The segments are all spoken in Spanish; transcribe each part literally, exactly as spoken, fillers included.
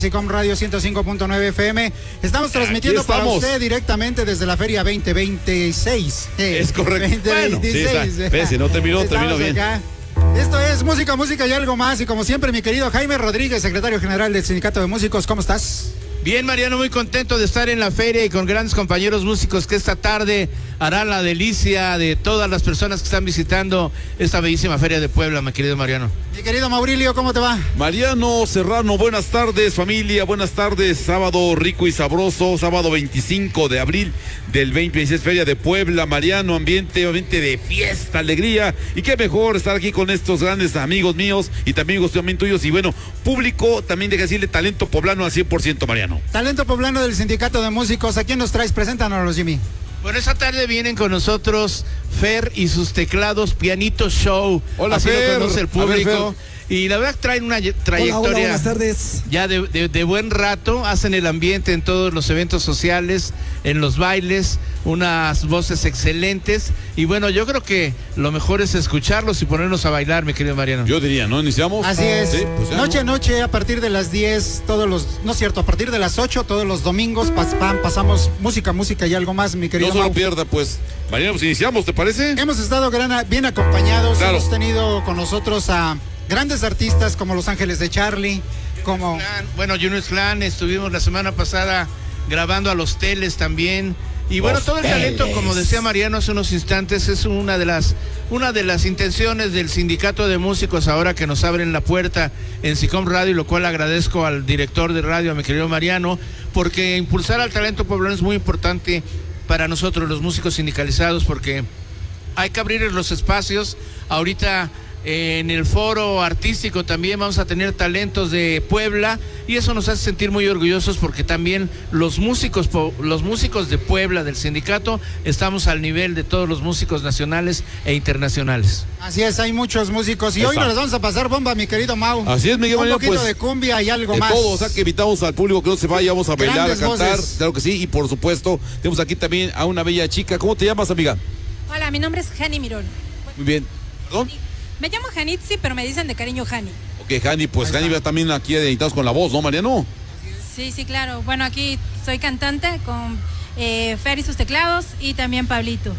Musicom Radio ciento cinco punto nueve F M. Estamos transmitiendo para usted directamente desde la Feria veinte veintiséis. Eh, es correcto. veinte veintiséis. Bueno, sí, está. Si no terminó, terminó bien. Acá. Esto es Música, Música y algo más. Y como siempre, mi querido Jaime Rodríguez, secretario general del Sindicato de Músicos, ¿cómo estás? Bien, Mariano, muy contento de estar en la feria y con grandes compañeros músicos que esta tarde harán la delicia de todas las personas que están visitando esta bellísima feria de Puebla, mi querido Mariano. Mi querido Maurilio, ¿cómo te va? Mariano Serrano, buenas tardes, familia, buenas tardes. Sábado rico y sabroso, sábado veinticinco de abril del veinte veintiséis, Feria de Puebla. Mariano, ambiente, ambiente de fiesta, alegría, y qué mejor estar aquí con estos grandes amigos míos y también amigos también tuyos, y bueno, público, también de decirle talento poblano al cien por ciento, Mariano. Talento poblano del Sindicato de Músicos. ¿A quién nos traes? Preséntanos, Jimmy. Bueno, esta tarde vienen con nosotros Fer y sus teclados Pianito Show. Hola, así Fer. lo conoce el público. Ver, y la verdad traen una trayectoria. Hola, hola, buenas tardes. Ya de, de, de buen rato, hacen el ambiente en todos los eventos sociales, en los bailes, unas voces excelentes. Y bueno, yo creo que lo mejor es escucharlos y ponernos a bailar, mi querido Mariano. Yo diría, ¿no? ¿Iniciamos? Así es. Sí, pues ya, noche a ¿no? noche, a partir de las diez, todos los, no es cierto, a partir de las ocho, todos los domingos, pas, pam, pasamos música, música y algo más, mi querido. No se lo Mau. pierda, pues. Mariano, pues iniciamos, ¿te parece? Hemos estado gran, bien acompañados, claro. Hemos tenido con nosotros a grandes artistas como Los Ángeles de Charlie, como... Bueno, Junior Clan, estuvimos la semana pasada grabando a Los Teles también. Y bueno, Los todo el talento, Teles. como decía Mariano hace unos instantes, es una de las una de las intenciones del Sindicato de Músicos ahora que nos abren la puerta en Sicom Radio, lo cual agradezco al director de radio, a mi querido Mariano, porque impulsar al talento poblano es muy importante para nosotros, los músicos sindicalizados, porque hay que abrir los espacios. Ahorita en el foro artístico también vamos a tener talentos de Puebla y eso nos hace sentir muy orgullosos porque también los músicos los músicos de Puebla del sindicato estamos al nivel de todos los músicos nacionales e internacionales. Así es, hay muchos músicos y Está. hoy nos vamos a pasar bomba, mi querido Mau. Así es, Miguel Un Mariano, poquito pues, de cumbia y algo de más. todo, o sea que invitamos al público que no se vaya, vamos a bailar, Grandes a cantar, voces. claro que sí, y por supuesto, tenemos aquí también a una bella chica. ¿Cómo te llamas, amiga? Hola, mi nombre es Jani Mirón. Muy bien. ¿Perdón? Me llamo Janitzi, pero me dicen de cariño Jani. Ok, Jani, pues Jani va también aquí editados con la voz, ¿no, Mariano? Sí, sí, claro. Bueno, aquí soy cantante con eh, Fer y sus teclados y también Pablito.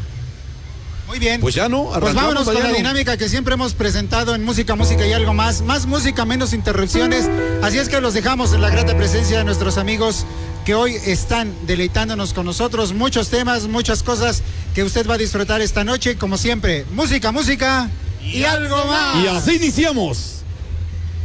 Muy bien. Pues ya no, Pues arrancamos, vámonos con la Mariano. dinámica que siempre hemos presentado en Música, Música y algo más. Más música, menos interrupciones. Así es que los dejamos en la grata presencia de nuestros amigos que hoy están deleitándonos con nosotros. Muchos temas, muchas cosas que usted va a disfrutar esta noche. Como siempre, música, música y algo más. Y así iniciamos.